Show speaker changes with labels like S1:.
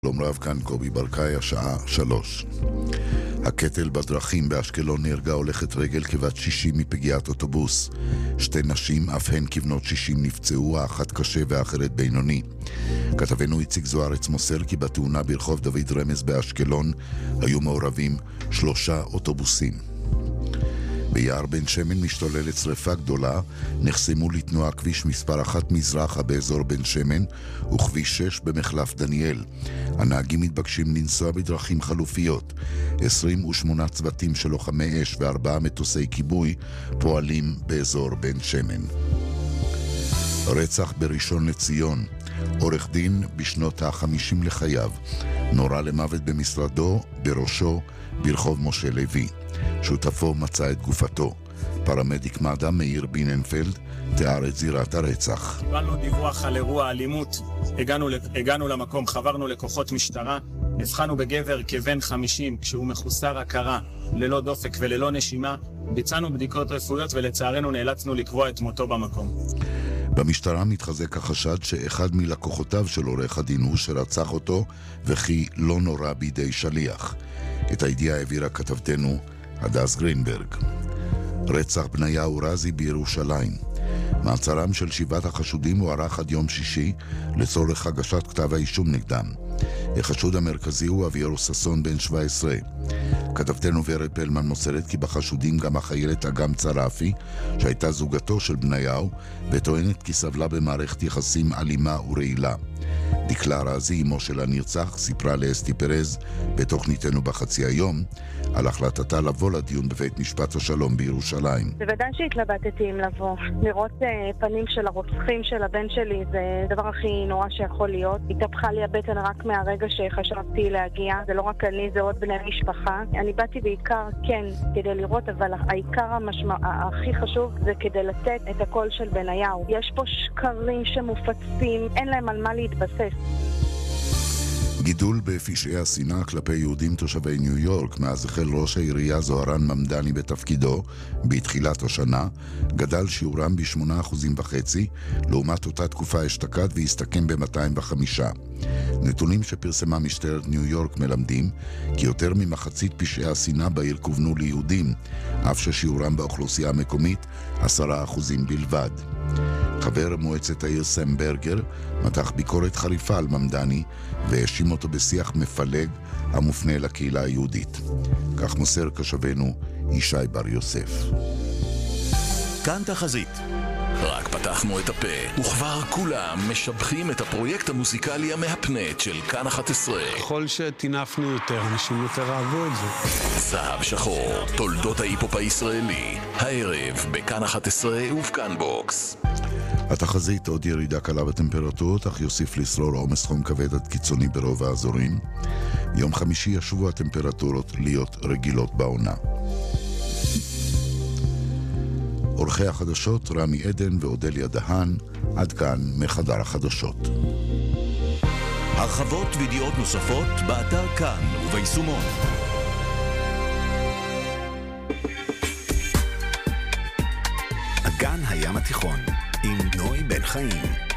S1: שלום רב, כאן קובי ברקאי, השעה 3. הקטל בדרכים באשקלון, נהרגה הולכת רגל כבת 60 מפגיעת אוטובוס. 2 נשים, אף הן כבנות 60, נפצעו, האחת קשה והאחרת בינוני. כתבנו איציק זוארץ מוסר כי בתאונה ברחוב דוד רמז באשקלון היו מעורבים 3 אוטובוסים. ביער בן שמן משתוללת שריפה גדולה, נחסמו לתנועה כביש מספר 1 מזרחה באזור בן שמן וכביש 6 במחלף דניאל. הנהגים מתבקשים לנסוע בדרכים חלופיות. 28 צוותים של לוחמי אש ו4 מטוסי כיבוי פועלים באזור בן שמן. רצח בראשון לציון. עורך דין בשנות ה-50 לחייו נורה למוות במשרדו, בראשו, ברחוב משה לוי. שותפו מצא את גופתו. פרמדיק מד"א מאיר ביננפלד תיאר את זירת הרצח.
S2: קיבלנו דיווח על אירוע אלימות, הגענו למקום, חברנו לכוחות משטרה, הבחנו בגבר כבן 50 כשהוא מחוסר הכרה, ללא דופק וללא נשימה, ביצענו בדיקות רפואיות ולצערנו נאלצנו לקבוע את מותו במקום.
S1: במשטרה מתחזק החשד שאחד מלקוחותיו של עורך הדין הוא שרצח אותו וכי לא נורא בידי שליח. את הידיעה העבירה כתבתנו הדס גרינברג. רצח בניהו רזי בירושלים. מעצרם של 7 החשודים הוארך עד יום שישי לצורך הגשת כתב האישום נגדם. החשוד המרכזי הוא אביאל ששון בן 17. כתבתנו ורד פלמן מוסרת כי בחשודים גם החיילת אגם צרפי, שהייתה זוגתו של בניהו, וטוענת כי סבלה במערכת יחסים אלימה ורעילה. דקלה רזי, אמו של הנרצח, סיפרה לאסתי פרז בתוכניתנו בחצי היום על החלטתה לבוא לדיון בבית משפט השלום בירושלים.
S3: בוודאי שהתלבטתי אם לבוא. לראות פנים של הרוצחים של הבן שלי זה הדבר הכי נורא שיכול להיות. התהפכה לי הבטן רק מהרגע שחשבתי להגיע. זה לא רק אני, זה עוד בני משפחה. אני באתי בעיקר כן כדי לראות, אבל העיקר הכי חשוב זה כדי לתת את הקול של בניהו. יש פה שקרים שמופצים, אין להם על מה להתבסס.
S1: גידול בפשעי השנאה כלפי יהודים תושבי ניו יורק מאז החל ראש העירייה זוהרן ממדני בתפקידו בתחילת השנה, גדל שיעורם ב8.5% לעומת אותה תקופה אשתקד והסתכם ב205. נתונים שפרסמה משטרת ניו יורק מלמדים כי יותר ממחצית פשעי השנאה בעיר כוונו ליהודים, אף ששיעורם באוכלוסייה המקומית 10% בלבד. חבר מועצת העיר סם ברגר מתח ביקורת חריפה על ממדני והאשים אותו בשיח מפלג המופנה לקהילה היהודית. כך מוסר קשבנו ישי בר יוסף.
S4: כאן תחזית. רק פתחנו את הפה וכבר כולם משבחים את הפרויקט המוזיקלי המהפנט של כאן 11.
S5: ככל שתינפנו יותר, אנשים יותר אהבו את זה.
S4: זהב שחור, תולדות ההיפופ הישראלי, הערב בכאן 11 ובכאן בוקס.
S1: התחזית: עוד ירידה קלה בטמפרטורות, אך יוסיף לשרור עומס חום כבד עד קיצוני ברוב האזורים. יום חמישי ישובו הטמפרטורות להיות רגילות בעונה. עורכי החדשות רמי עדן ואודליה דהן. עד כאן מחדר החדשות.
S4: הרחבות וידיעות נוספות באתר כאן וביישומון. אגן הים התיכון עם נוי בן חיים.